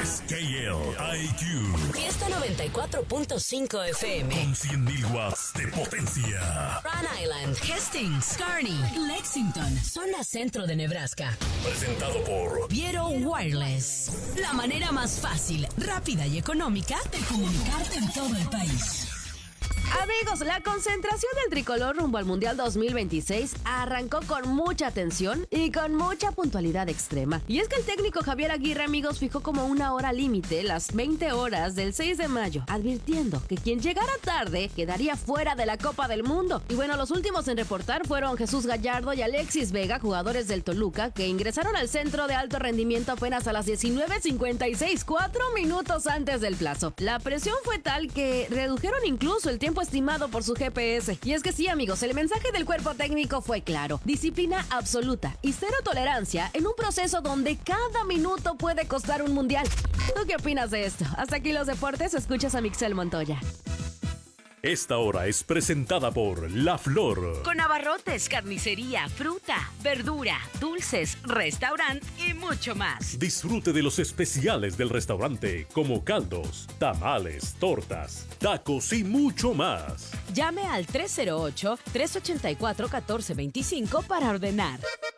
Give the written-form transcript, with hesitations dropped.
Scale IQ. Fiesta 94.5 FM. Con 100.000 watts de potencia. Rhode Island, Hastings, Kearney, Lexington, zona centro de Nebraska. Presentado por Viero Wireless. La manera más fácil, rápida y económica de comunicarte en todo el país. Amigos, la concentración del tricolor rumbo al Mundial 2026 arrancó con mucha atención y con mucha puntualidad extrema. Y es que el técnico Javier Aguirre, amigos, fijó como una hora límite las 20 horas del 6 de mayo, advirtiendo que quien llegara tarde quedaría fuera de la Copa del Mundo. Y bueno, los últimos en reportar fueron Jesús Gallardo y Alexis Vega, jugadores del Toluca, que ingresaron al centro de alto rendimiento apenas a las 19:56, 4 minutos antes del plazo. La presión fue tal que redujeron incluso el tiempo estimado por su GPS. Y es que sí, amigos, el mensaje del cuerpo técnico fue claro: disciplina absoluta y cero tolerancia en un proceso donde cada minuto puede costar un mundial. ¿Tú qué opinas de esto? Hasta aquí los deportes, escuchas a Mixel Montoya. Esta hora es presentada por La Flor. Con abarrotes, carnicería, fruta, verdura, dulces, restaurante y mucho más. Disfrute de los especiales del restaurante, como caldos, tamales, tortas, tacos y mucho más. Llame al 308-384-1425 para ordenar.